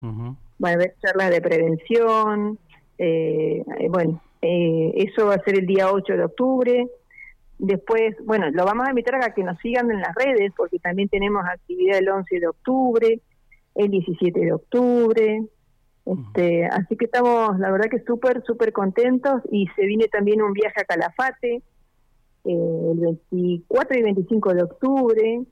Ujú. Va a haber charlas de prevención, eso va a ser el día 8 de octubre. Después, bueno, lo vamos a invitar a que nos sigan en las redes, porque también tenemos actividad el 11 de octubre, el 17 de octubre. Así que estamos, la verdad que súper contentos, y se viene también un viaje a Calafate, el 24 y 25 de octubre,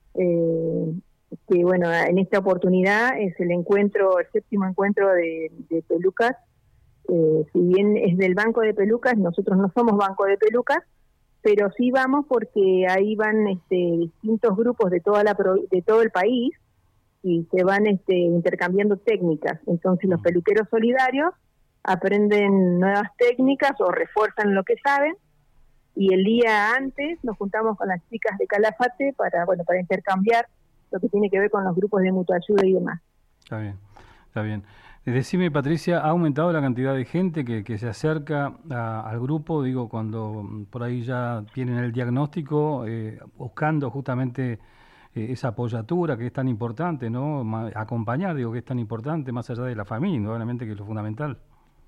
que bueno, en esta oportunidad es el séptimo encuentro de pelucas. Si bien es del Banco de Pelucas, nosotros no somos Banco de Pelucas, pero sí vamos porque ahí van distintos grupos de de todo el país, y se van intercambiando técnicas. Entonces los peluqueros solidarios aprenden nuevas técnicas o refuerzan lo que saben, y el día antes nos juntamos con las chicas de Calafate para intercambiar lo que tiene que ver con los grupos de mutua ayuda y demás. Está bien, está bien. Decime, Patricia, ¿ha aumentado la cantidad de gente que se acerca al grupo? Digo, cuando por ahí ya tienen el diagnóstico, buscando justamente esa apoyatura que es tan importante, ¿no? Acompañar, digo, que es tan importante, más allá de la familia, indudablemente, que es lo fundamental.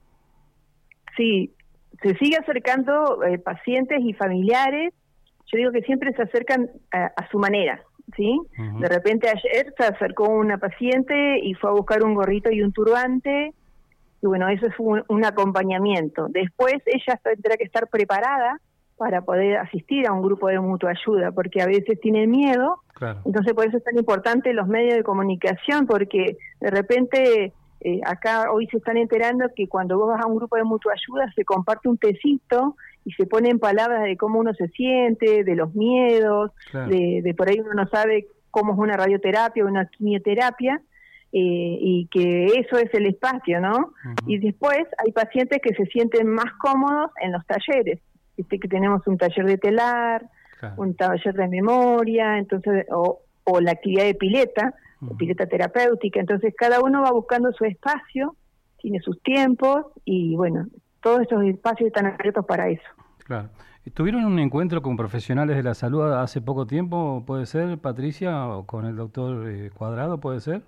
Sí, se sigue acercando pacientes y familiares. Yo digo que siempre se acercan a su manera, ¿sí? Uh-huh. De repente ayer se acercó una paciente y fue a buscar un gorrito y un turbante, y bueno, eso es un acompañamiento. Después ella tendrá que estar preparada para poder asistir a un grupo de mutua ayuda, porque a veces tienen miedo. Claro. Entonces por eso es tan importante los medios de comunicación, porque de repente acá hoy se están enterando que cuando vos vas a un grupo de mutua ayuda se comparte un tecito y se ponen palabras de cómo uno se siente, de los miedos, Claro. de por ahí uno no sabe cómo es una radioterapia o una quimioterapia, y que eso es el espacio, ¿no? Uh-huh. Y después hay pacientes que se sienten más cómodos en los talleres. Viste que tenemos un taller de telar, Claro. un taller de memoria, entonces o la actividad de pileta, Uh-huh. pileta terapéutica. Entonces cada uno va buscando su espacio, tiene sus tiempos, y bueno, todos estos espacios están abiertos para eso. Claro. ¿Tuvieron un encuentro con profesionales de la salud hace poco tiempo, puede ser, Patricia, o con el doctor Cuadrado, puede ser?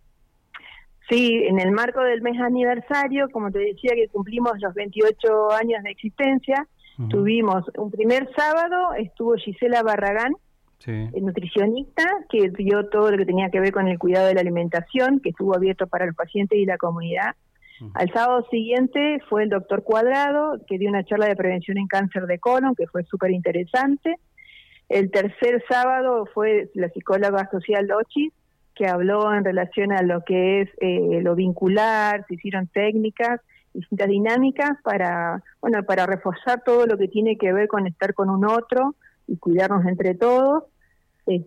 Sí, en el marco del mes aniversario, como te decía que cumplimos los 28 años de existencia, uh-huh, tuvimos un primer sábado, estuvo Gisela Barragán, sí, nutricionista, que dio todo lo que tenía que ver con el cuidado de la alimentación, que estuvo abierto para los pacientes y la comunidad. Uh-huh. Al sábado siguiente fue el doctor Cuadrado, que dio una charla de prevención en cáncer de colon, que fue súper interesante. El tercer sábado fue la psicóloga social Lochi, que habló en relación a lo que es lo vincular, se hicieron técnicas, distintas dinámicas para reforzar todo lo que tiene que ver con estar con un otro y cuidarnos entre todos. Y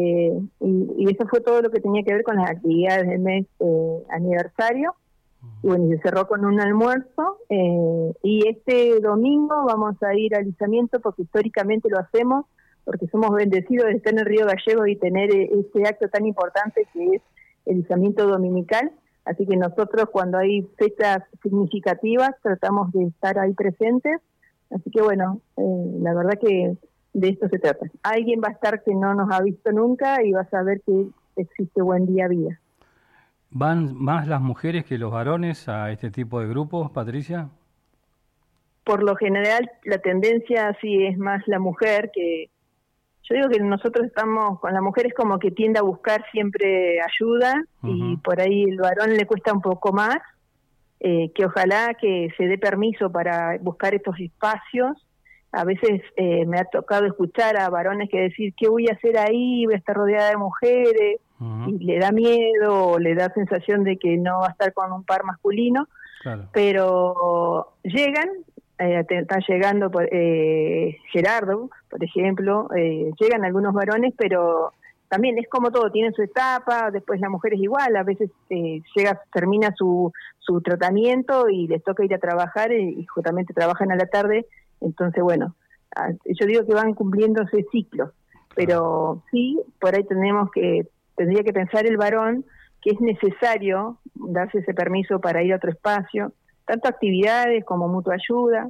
eso fue todo lo que tenía que ver con las actividades del mes aniversario. Y bueno, se cerró con un almuerzo, y este domingo vamos a ir al izamiento, porque históricamente lo hacemos, porque somos bendecidos de estar en el Río Gallegos y tener este acto tan importante que es el izamiento dominical. Así que nosotros, cuando hay fechas significativas, tratamos de estar ahí presentes. Así que bueno, la verdad que de esto se trata. Alguien va a estar que no nos ha visto nunca y va a saber que existe Buen Día Vida. ¿Van más las mujeres que los varones a este tipo de grupos, Patricia? Por lo general, la tendencia sí es más la mujer, que yo digo que nosotros estamos con la mujer, es como que tiende a buscar siempre ayuda, uh-huh, y por ahí el varón le cuesta un poco más, que ojalá que se dé permiso para buscar estos espacios. A veces me ha tocado escuchar a varones que decir, ¿qué voy a hacer ahí? Voy a estar rodeada de mujeres, uh-huh, y le da miedo, o le da sensación de que no va a estar con un par masculino, claro, pero llegan. Está llegando Gerardo, por ejemplo, llegan algunos varones, también es como todo, tienen su etapa, después la mujer es igual, a veces termina su tratamiento y les toca ir a trabajar y justamente trabajan a la tarde, entonces bueno, yo digo que van cumpliendo ese ciclo, pero sí, por ahí tendría que pensar el varón que es necesario darse ese permiso para ir a otro espacio, tanto actividades como mutua ayuda.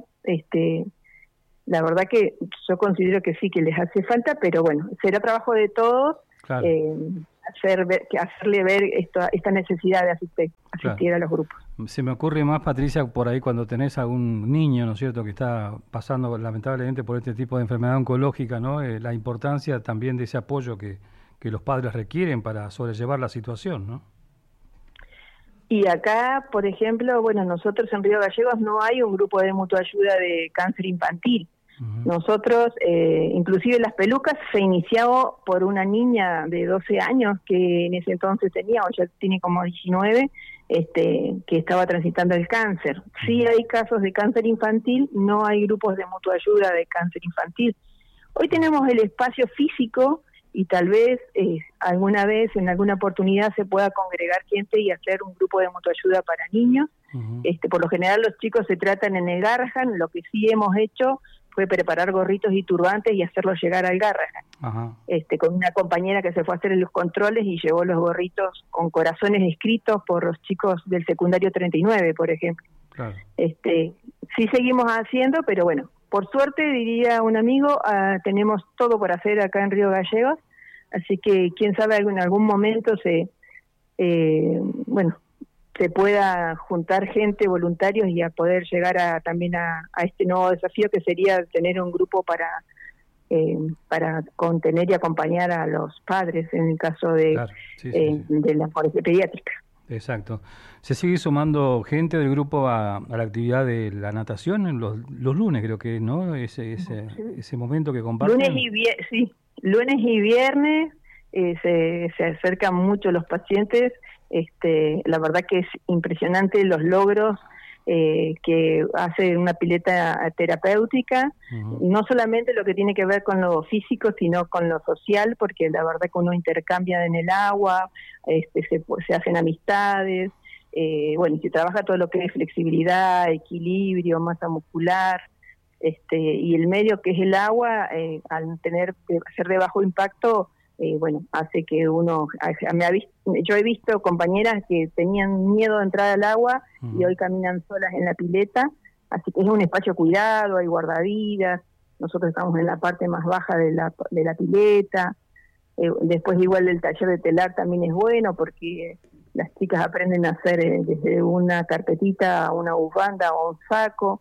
La verdad que yo considero que sí, que les hace falta, pero bueno, será trabajo de todos, claro, hacerle ver esta necesidad de asistir claro. a los grupos. Se me ocurre más, Patricia, por ahí cuando tenés algún niño, ¿no es cierto?, que está pasando lamentablemente por este tipo de enfermedad oncológica, ¿no? La importancia también de ese apoyo que los padres requieren para sobrellevar la situación, ¿no? Y acá, por ejemplo, bueno, nosotros en Río Gallegos no hay un grupo de mutua ayuda de cáncer infantil. Nosotros, inclusive las pelucas, se inició por una niña de 12 años que en ese entonces tenía, o ya tiene como 19, que estaba transitando el cáncer. Sí hay casos de cáncer infantil, no hay grupos de mutua ayuda de cáncer infantil. Hoy tenemos el espacio físico y tal vez alguna vez, en alguna oportunidad, se pueda congregar gente y hacer un grupo de mutua ayuda para niños. Por lo general los chicos se tratan en el Garrahan. Lo que sí hemos hecho fue preparar gorritos y turbantes y hacerlos llegar al Garrahan. Con una compañera que se fue a hacer los controles y llevó los gorritos con corazones escritos por los chicos del secundario 39, por ejemplo. Claro. Sí seguimos haciendo, pero bueno, por suerte, diría un amigo, tenemos todo por hacer acá en Río Gallegos, así que quién sabe en algún momento se pueda juntar gente, voluntarios, y a poder llegar también a este nuevo desafío que sería tener un grupo para contener y acompañar a los padres en el caso de, claro, de la oncología pediátrica. Exacto. ¿Se sigue sumando gente del grupo a la actividad de la natación en los lunes, creo que, ¿no? Ese momento que comparten. Lunes y viernes se acercan mucho los pacientes. La verdad que es impresionante los logros que hace una pileta terapéutica, no solamente lo que tiene que ver con lo físico, sino con lo social, porque la verdad que uno intercambia en el agua, se hacen amistades, y se trabaja todo lo que es flexibilidad, equilibrio, masa muscular, y el medio que es el agua, al ser de bajo impacto, hace que uno... Yo he visto compañeras que tenían miedo de entrar al agua y hoy caminan solas en la pileta, así que es un espacio cuidado, hay guardavidas, nosotros estamos en la parte más baja de la pileta. Después igual el taller de telar también es bueno porque las chicas aprenden a hacer desde una carpetita a una bufanda o un saco,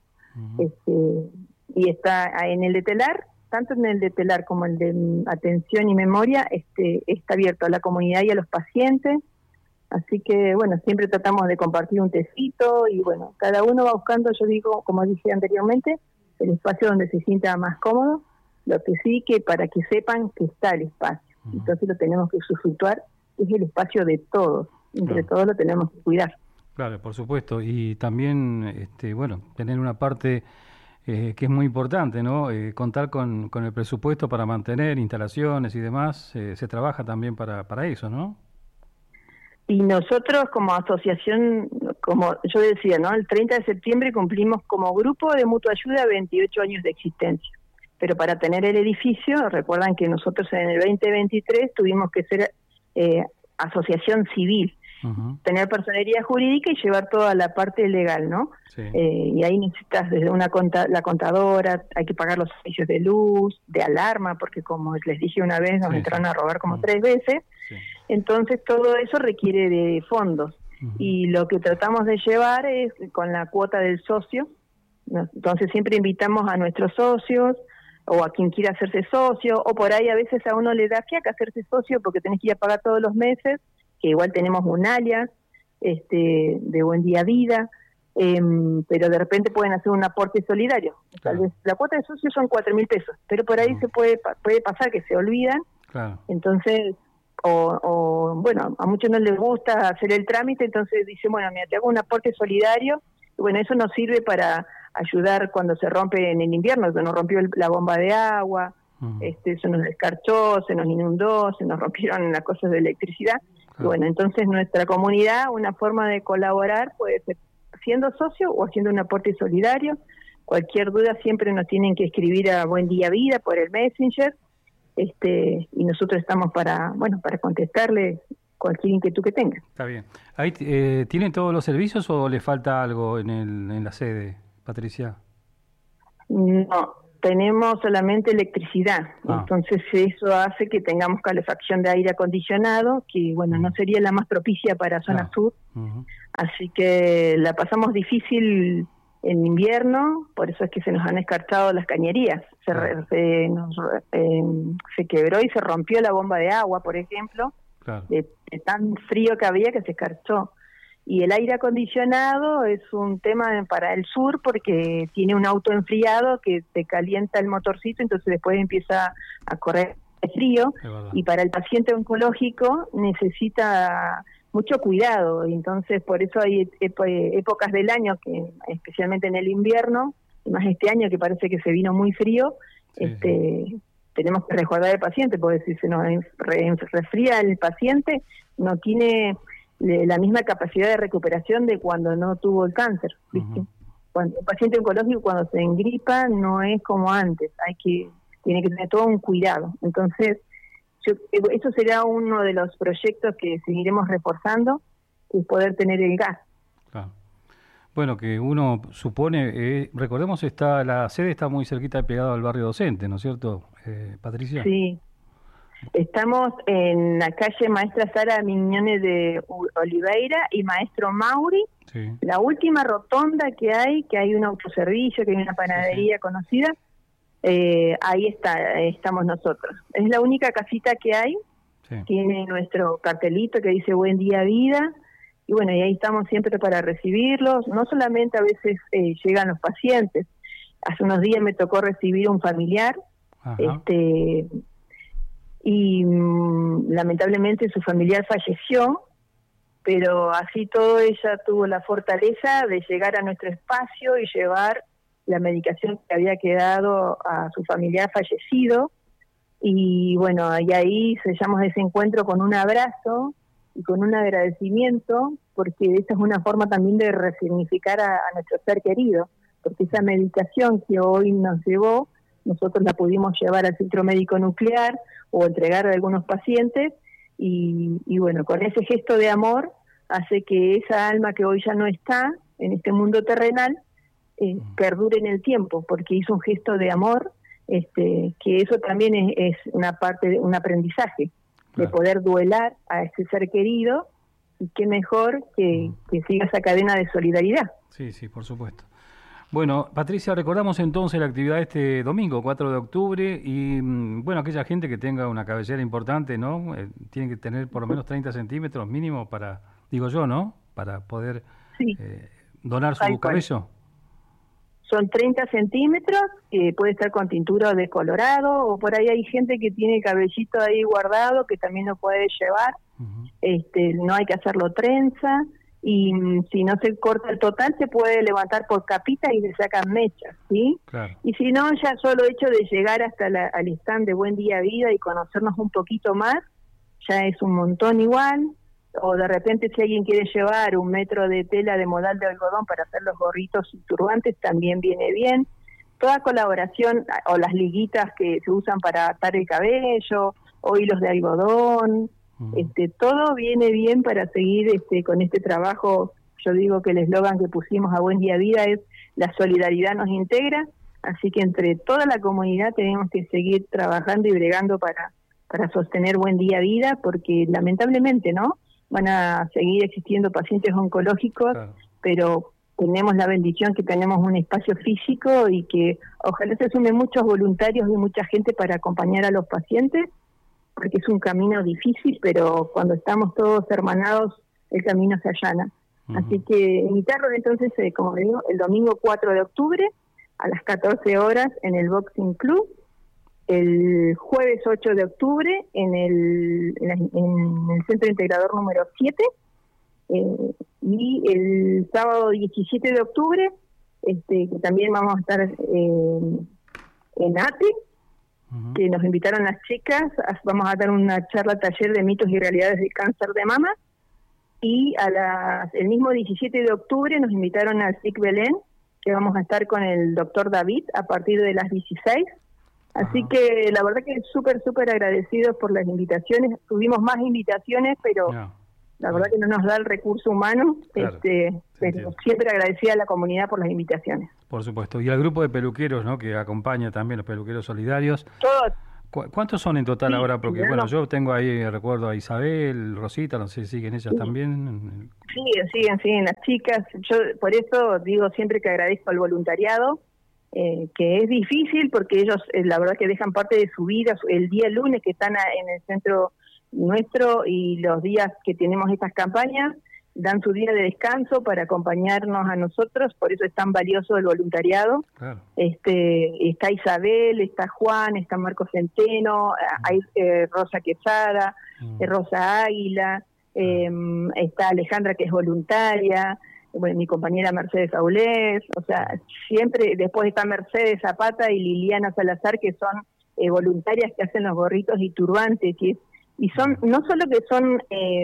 y está en el de telar. Tanto en el de telar como el de atención y memoria está abierto a la comunidad y a los pacientes, así que siempre tratamos de compartir un tecito y cada uno va buscando, yo digo, como dije anteriormente, el espacio donde se sienta más cómodo, lo que sí que para que sepan que está el espacio, entonces lo tenemos que usufructuar, es el espacio de todos, entre todos lo tenemos que cuidar. Claro, por supuesto, y también tener una parte que es muy importante, ¿no? Contar con el presupuesto para mantener instalaciones y demás, se trabaja también para eso, ¿no? Y nosotros como asociación, como yo decía, ¿no? El 30 de septiembre cumplimos como grupo de mutua ayuda 28 años de existencia. Pero para tener el edificio, recuerdan que nosotros en el 2023 tuvimos que ser asociación civil. Tener personería jurídica y llevar toda la parte legal, ¿no? Sí. Y ahí necesitas desde la contadora, hay que pagar los servicios de luz, de alarma, porque como les dije una vez, nos entraron a robar como 3 veces. Sí. Entonces todo eso requiere de fondos. Y lo que tratamos de llevar es con la cuota del socio. Entonces siempre invitamos a nuestros socios o a quien quiera hacerse socio, o por ahí a veces a uno le da fiaca hacerse socio porque tenés que ir a pagar todos los meses, que igual tenemos un alias de Buen Día Vida, pero de repente pueden hacer un aporte solidario. Tal vez la cuota de socio son 4.000 pesos, pero por ahí se puede pasar que se olvidan. Claro. Entonces, a muchos no les gusta hacer el trámite, entonces dicen, mira, te hago un aporte solidario, y eso nos sirve para ayudar cuando se rompe en el invierno, se nos rompió la bomba de agua, se nos descarchó, se nos inundó, se nos rompieron las cosas de electricidad. Y entonces nuestra comunidad, una forma de colaborar puede ser siendo socio o haciendo un aporte solidario. Cualquier duda siempre nos tienen que escribir a Buen Día Vida por el Messenger, y nosotros estamos para contestarle cualquier inquietud que tengan. Está bien. ¿Ahí tienen todos los servicios o le falta algo en la sede, Patricia? No, tenemos solamente electricidad, entonces eso hace que tengamos calefacción de aire acondicionado, que bueno, no sería la más propicia para zona sur, así que la pasamos difícil en invierno, por eso es que se nos han escarchado las cañerías, se quebró y se rompió la bomba de agua, por ejemplo, de tan frío que había que se escarchó. Y el aire acondicionado es un tema para el sur porque tiene un auto enfriado que te calienta el motorcito, entonces después empieza a correr el frío. Y para el paciente oncológico necesita mucho cuidado, entonces por eso hay épocas del año, que especialmente en el invierno, y más este año que parece que se vino muy frío, tenemos que resguardar al paciente, porque si se nos resfría el paciente, no tiene la misma capacidad de recuperación de cuando no tuvo el cáncer, ¿viste? Cuando el paciente oncológico, cuando se engripa, no es como antes, tiene que tener todo un cuidado. Entonces, eso será uno de los proyectos que seguiremos reforzando, que es poder tener el gas. Claro. Bueno, que uno supone, recordemos, la sede está muy cerquita, pegado al barrio docente, ¿no es cierto, Patricia? Sí. Estamos en la calle Maestra Sara Miñones de Oliveira y Maestro Mauri, la última rotonda que hay un autoservicio, que hay una panadería conocida, ahí estamos nosotros. Es la única casita que hay, tiene nuestro cartelito que dice Buen Día Vida, y bueno, y ahí estamos siempre para recibirlos. No solamente a veces llegan los pacientes, hace unos días me tocó recibir un familiar, y lamentablemente su familiar falleció, pero así todo ella tuvo la fortaleza de llegar a nuestro espacio y llevar la medicación que había quedado a su familiar fallecido, y bueno, y ahí sellamos ese encuentro con un abrazo y con un agradecimiento, porque esa es una forma también de resignificar a nuestro ser querido, porque esa medicación que hoy nos llevó, nosotros la pudimos llevar al centro médico nuclear o entregar a algunos pacientes, y bueno, con ese gesto de amor hace que esa alma que hoy ya no está en este mundo terrenal perdure en el tiempo, porque hizo un gesto de amor, que eso también es una parte de un aprendizaje, de poder duelar a ese ser querido, y qué mejor que siga esa cadena de solidaridad. Sí, por supuesto. Bueno, Patricia, recordamos entonces la actividad este domingo, 4 de octubre, y bueno, aquella gente que tenga una cabellera importante, ¿no? Tiene que tener por lo menos 30 centímetros mínimo para, digo yo, ¿no? Para poder donar su cabello. Son 30 centímetros, que puede estar con tintura de colorado, o por ahí hay gente que tiene cabellito ahí guardado, que también lo puede llevar. No hay que hacerlo trenza, y si no se corta el total, se puede levantar por capita y se sacan mechas, ¿sí? Claro. Y si no, ya solo hecho de llegar hasta al stand de Buen Día Vida y conocernos un poquito más, ya es un montón igual. O de repente, si alguien quiere llevar 1 metro de tela de modal de algodón para hacer los gorritos y turbantes, también viene bien. Toda colaboración, o las liguitas que se usan para atar el cabello, o hilos de algodón, todo viene bien para seguir con este trabajo. Yo digo que el eslogan que pusimos a Buen Día Vida es: la solidaridad nos integra, así que entre toda la comunidad tenemos que seguir trabajando y bregando para sostener Buen Día Vida, porque lamentablemente, ¿no?, van a seguir existiendo pacientes oncológicos, pero tenemos la bendición que tenemos un espacio físico, y que ojalá se sumen muchos voluntarios y mucha gente para acompañar a los pacientes, porque es un camino difícil, pero cuando estamos todos hermanados, el camino se allana. Así que invitarlos entonces, como digo, el domingo 4 de octubre a las 14 horas en el Boxing Club, el jueves 8 de octubre en el Centro Integrador número 7, y el sábado 17 de octubre, que también vamos a estar en ATE, que nos invitaron las chicas, vamos a dar una charla taller de mitos y realidades del cáncer de mama, y el mismo 17 de octubre nos invitaron al SIC Belén, que vamos a estar con el doctor David a partir de las 16. Así que la verdad que súper agradecidos por las invitaciones. Tuvimos más invitaciones, pero La verdad que no nos da el recurso humano, claro, pero siempre agradecida a la comunidad por las invitaciones. Por supuesto. Y al grupo de peluqueros, ¿no?, que acompaña también, los peluqueros solidarios. Todos. ¿Cuántos son en total ahora? Porque, bueno, yo tengo ahí, recuerdo a Isabel, Rosita, no sé si siguen ellas también. Siguen las chicas. Yo por eso digo siempre que agradezco al voluntariado, que es difícil porque ellos, la verdad que dejan parte de su vida, el día lunes que están en el centro nuestro y los días que tenemos estas campañas, dan su día de descanso para acompañarnos a nosotros, por eso es tan valioso el voluntariado. Claro. Está Isabel, está Juan, está Marco Centeno, hay Rosa Quesada, Rosa Águila, está Alejandra, que es voluntaria, bueno, mi compañera Mercedes Aulés, o sea, siempre, después está Mercedes Zapata y Liliana Salazar, que son voluntarias que hacen los gorritos y turbantes, y son, no solo que son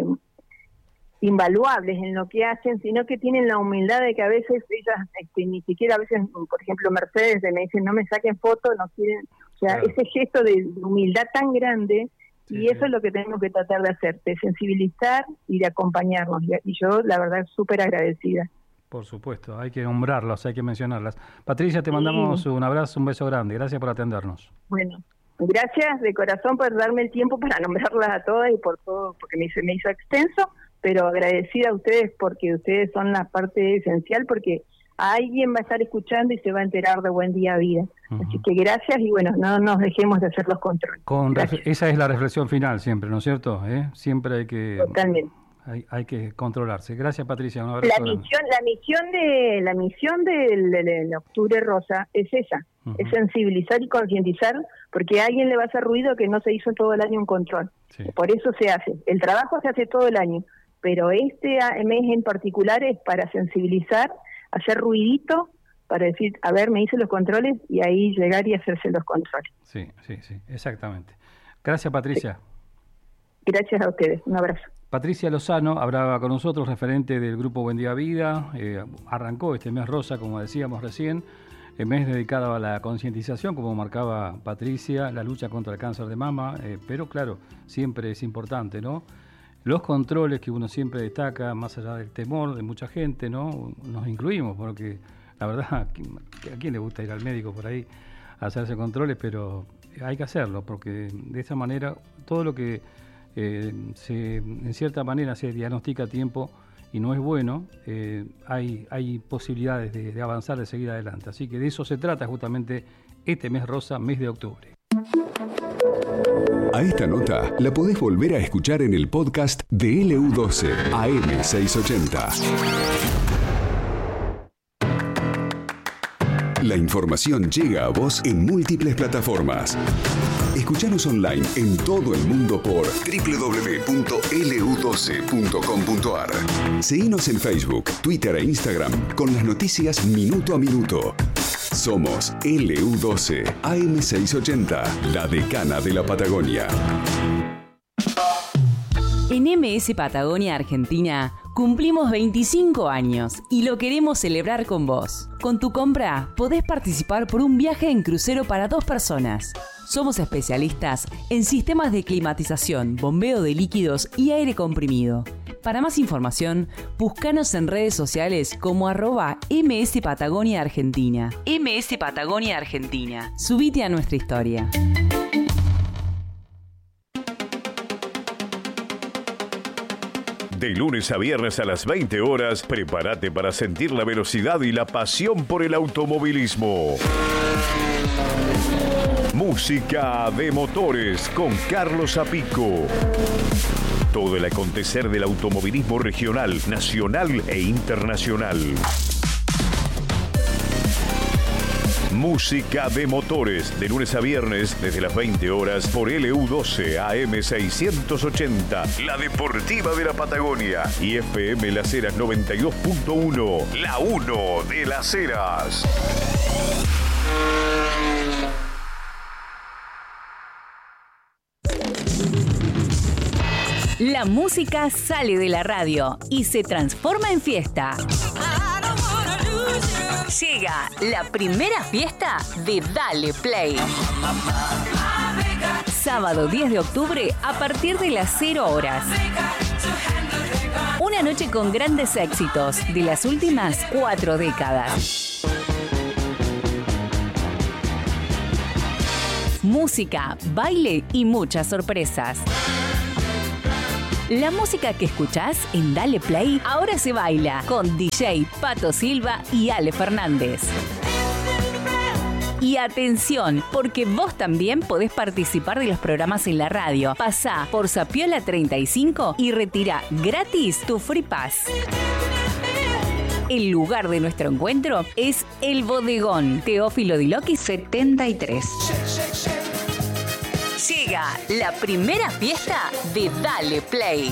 invaluables en lo que hacen, sino que tienen la humildad de que a veces ellas, ni siquiera a veces, por ejemplo, Mercedes me dicen, no me saquen fotos, no quieren, o sea, claro, ese gesto de humildad tan grande, y eso es lo que tenemos que tratar de hacer, de sensibilizar y de acompañarnos, y yo, la verdad, súper agradecida. Por supuesto, hay que nombrarlas, hay que mencionarlas. Patricia, te mandamos un abrazo, un beso grande, gracias por atendernos. Bueno, gracias de corazón por darme el tiempo para nombrarlas a todas y por todo, porque me hizo extenso, pero agradecida a ustedes porque ustedes son la parte esencial, porque alguien va a estar escuchando y se va a enterar de Buen Día Vida. Así que gracias y bueno, no nos dejemos de hacer los controles. Esa es la reflexión final siempre, ¿no es cierto? Siempre hay que... Totalmente. Hay que controlarse. Gracias, Patricia. Un abrazo. La misión del Octubre Rosa es esa, es sensibilizar y concientizar, porque a alguien le va a hacer ruido que no se hizo todo el año un control. Sí. Por eso se hace. El trabajo se hace todo el año, pero este mes en particular es para sensibilizar, hacer ruidito, para decir, a ver, me hice los controles, y ahí llegar y hacerse los controles. Sí, exactamente. Gracias, Patricia. Sí. Gracias a ustedes. Un abrazo. Patricia Lozano hablaba con nosotros, referente del Grupo Buen Día Vida. Arrancó este mes rosa, como decíamos recién, el mes dedicado a la concientización, como marcaba Patricia, la lucha contra el cáncer de mama, pero claro, siempre es importante, ¿no? Los controles que uno siempre destaca, más allá del temor de mucha gente, ¿no? Nos incluimos, porque la verdad, ¿a quién le gusta ir al médico por ahí a hacerse controles? Pero hay que hacerlo, porque de esa manera todo lo que en cierta manera se diagnostica a tiempo y no es bueno, hay posibilidades de avanzar, de seguir adelante. Así que de eso se trata justamente este mes rosa, mes de octubre. A esta nota la podés volver a escuchar en el podcast de LU12 AM680. La información llega a vos en múltiples plataformas. Escuchanos online en todo el mundo por www.lu12.com.ar. Seguinos en Facebook, Twitter e Instagram con las noticias minuto a minuto. Somos LU12 AM680, la decana de la Patagonia. En MS Patagonia Argentina cumplimos 25 años y lo queremos celebrar con vos. Con tu compra podés participar por un viaje en crucero para 2 personas. Somos especialistas en sistemas de climatización, bombeo de líquidos y aire comprimido. Para más información, búscanos en redes sociales como @MS Patagonia Argentina. MS Patagonia Argentina. Subite a nuestra historia. De lunes a viernes a las 20 horas, prepárate para sentir la velocidad y la pasión por el automovilismo. Música de motores con Carlos Apico. Todo el acontecer del automovilismo regional, nacional e internacional. Música de motores, de lunes a viernes, desde las 20 horas, por LU12 AM680, la deportiva de la Patagonia, y FM Las Heras 92.1, la 1 de Las Heras. La música sale de la radio y se transforma en fiesta. Llega la primera fiesta de Dale Play. Sábado 10 de octubre a partir de las 0 horas. Una noche con grandes éxitos de las últimas 4 décadas. Música, baile y muchas sorpresas. La música que escuchás en Dale Play ahora se baila con DJ Pato Silva y Ale Fernández. Y atención, porque vos también podés participar de los programas en la radio. Pasá por Zapiola 35 y retira gratis tu Free Pass. El lugar de nuestro encuentro es El Bodegón, Teófilo Diloqui 73. Llega la primera fiesta de Dale Play.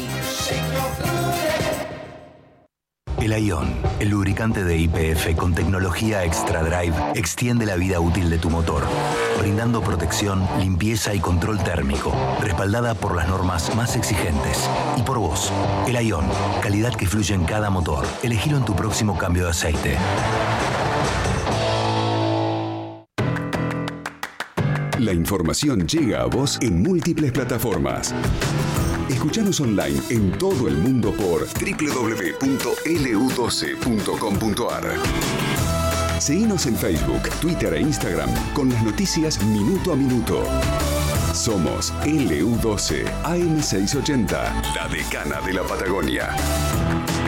El Ion, el lubricante de YPF con tecnología Extra Drive, extiende la vida útil de tu motor, brindando protección, limpieza y control térmico, respaldada por las normas más exigentes. Y por vos, el Ion, calidad que fluye en cada motor. Elegilo en tu próximo cambio de aceite. La información llega a vos en múltiples plataformas. Escuchanos online en todo el mundo por www.lu12.com.ar. Seguinos en Facebook, Twitter e Instagram con las noticias minuto a minuto. Somos LU12 AM680, la decana de la Patagonia.